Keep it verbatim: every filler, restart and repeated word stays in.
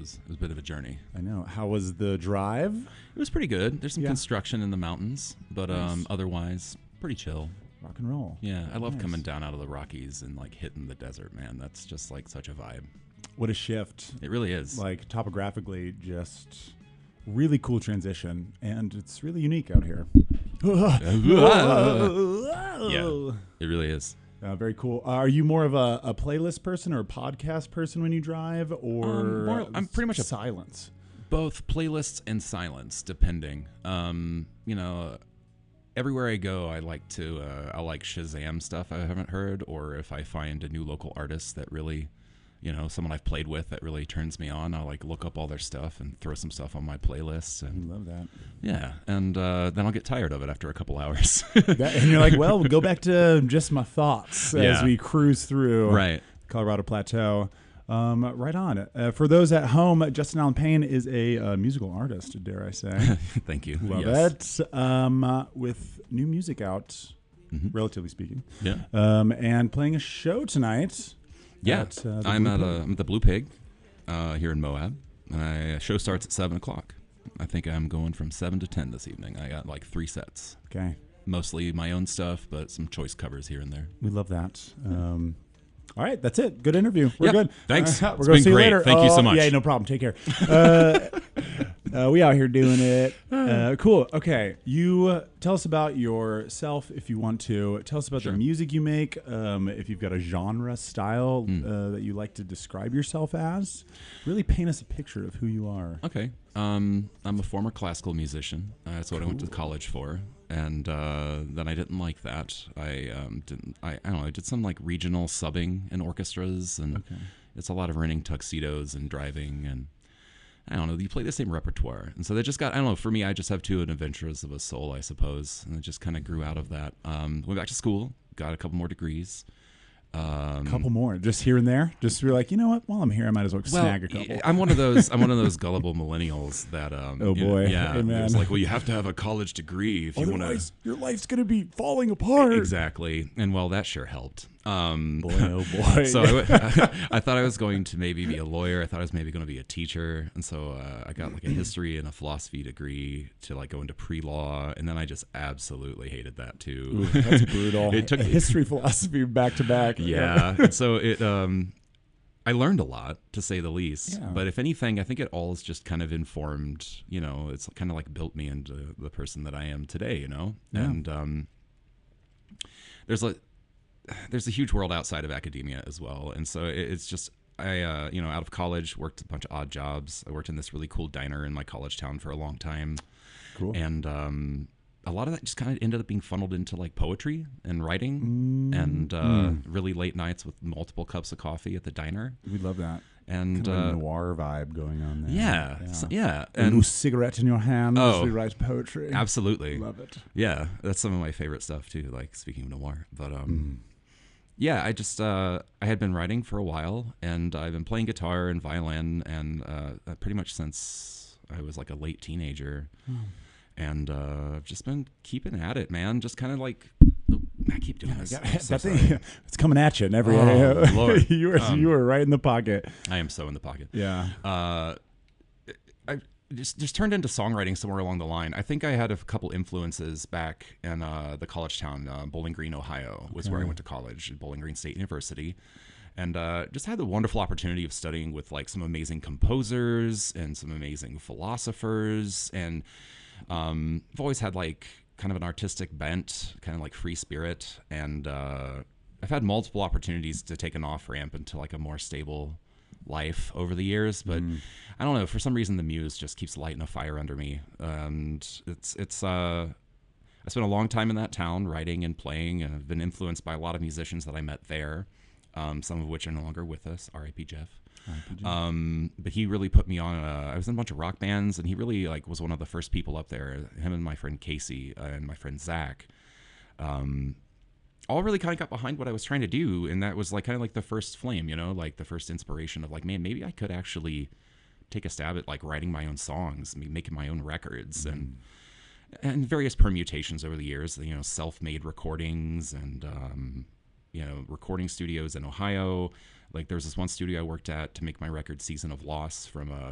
was it was a bit of a journey. I know. How was the drive? It was pretty good. There's some Yeah. construction in the mountains, but Nice. um, otherwise pretty chill. Rock and roll. Yeah, I love Nice. coming down out of the Rockies and like hitting the desert, man. That's just like such a vibe. What a shift. It really is. Like topographically, just really cool transition, and it's really unique out here. Yeah, it really is. Uh, very cool. Uh, are you more of a, a playlist person or a podcast person when you drive, or Um, more- I'm pretty much a- silence? Both playlists and silence, depending. Um, you know, everywhere I go, I like to uh, I like Shazam stuff I haven't heard, or if I find a new local artist that really, you know, someone I've played with that really turns me on, I'll like look up all their stuff and throw some stuff on my playlist. I And love that. yeah, and uh, then I'll get tired of it after a couple hours. That- and you're like, well, we'll go back to just my thoughts as Yeah. we cruise through Right. Colorado Plateau. Um, right on. Uh, for those at home, Justin Allen Payne is a uh, musical artist, dare I say. Thank you. Love Yes. it. Um, uh, with new music out, Mhm. relatively speaking, Yeah. um, and playing a show tonight. Yeah. at, uh, the I'm Blue at, Pig. uh, I'm at the Blue Pig uh, here in Moab. My show starts at seven o'clock. I think I'm going from seven to ten this evening. I got like three sets. Okay, Mostly my own stuff, but some choice covers here and there. we love that. Um, all right, that's it. Good interview. We're Yeah, good. thanks. Uh, we're It's going to been see you great. later. Thank you so Oh, much. Yeah, no problem. Take care. Uh, uh, we out here doing it. Uh, cool. Okay, you uh, tell us about yourself if you want to. Tell us about Sure. the music you make. Um, if you've got a genre style Mm. uh, that you like to describe yourself as, really paint us a picture of who you are. Okay. Um, I'm a former classical musician. Uh, that's what I went to college for. And uh, then I didn't like that. I um, didn't. I, I don't know. I did some like regional subbing in orchestras, and Okay. it's a lot of renting tuxedos and driving, and I don't know. You play the same repertoire, and so they just got. I don't know. For me, I just have two adventures of a soul, I suppose, and it just kind of grew out of that. Um, went back to school, got a couple more degrees. Um, A couple more, just here and there. Just you're like, you know what? While I'm here, I might as well well, snag a couple. I'm one of those. I'm one of those gullible millennials that. Um, Oh, you know, boy. yeah. Amen. It's like, well, you have to have a college degree if you want to. Otherwise, your life's gonna be falling apart. Exactly, and well, that sure helped. Um, Boy, oh boy. so I, w- I thought I was going to maybe be a lawyer. I thought I was maybe going to be a teacher, and so uh, I got like a history and a philosophy degree to like go into pre-law, and then I just absolutely hated that too. Ooh, that's brutal. It took- history, philosophy, back to back. Yeah, and so it. Um, I learned a lot, to say the least. Yeah. But if anything, I think it all is just kind of informed. You know, it's kind of like built me into the person that I am today. You know, Yeah. and um, there's a there's a huge world outside of academia as well, and so it, it's just I uh, you know out of college worked a bunch of odd jobs. I worked in this really cool diner in my college town for a long time, Cool. and um, a lot of that just kind of ended up being funneled into like poetry and writing, Mm, and uh, mm. really late nights with multiple cups of coffee at the diner, We love that. and Kind of a uh, noir vibe going on there. yeah, yeah. so- yeah, A new and cigarette in your hand Oh. as we write poetry. absolutely, Love it. yeah, that's some of my favorite stuff too. Like speaking of noir, but um. Mm. Yeah, I just uh, I had been writing for a while, and I've been playing guitar and violin, and uh, pretty much since I was like a late teenager, Oh. and uh, I've just been keeping at it, man. Just kind of like oh, I keep doing Yeah, this. got- I'm so that thing, sorry. it's coming at you in every Oh, area. Lord. you were Um, you were right in the pocket. I am so in the pocket. Yeah. Uh, I just just turned into songwriting somewhere along the line. I think I had a couple influences back in uh, the college town, uh, Bowling Green, Ohio, was where I Okay. went to college, at Bowling Green State University, and uh, just had the wonderful opportunity of studying with like some amazing composers and some amazing philosophers, and um, I've always had like kind of an artistic bent, kind of like free spirit, and uh, I've had multiple opportunities to take an off ramp into like a more stable life over the years, but Mm. I don't know, for some reason the muse just keeps lighting a fire under me, and it's it's uh I spent a long time in that town writing and playing, and I've been influenced by a lot of musicians that I met there, um, some of which are no longer with us, R I P Jeff. Um, but he really put me on. A, I was in a bunch of rock bands, and he really like was one of the first people up there. Him and my friend Casey uh, and my friend Zach, um, all really kind of got behind what I was trying to do, and that was like kind of like the first flame, you know, like the first inspiration of like, man, maybe I could actually take a stab at like writing my own songs, me- making my own records, and and various permutations over the years, you know, self-made recordings and um, you know, recording studios in Ohio. Like there was this one studio I worked at to make my record Season of Loss from uh,